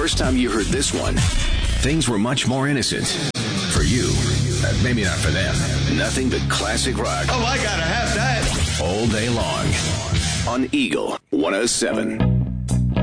first time you heard this one, things were much more innocent. For you, maybe not for them. Nothing but classic rock. Oh, I gotta have that. All day long on Eagle 107.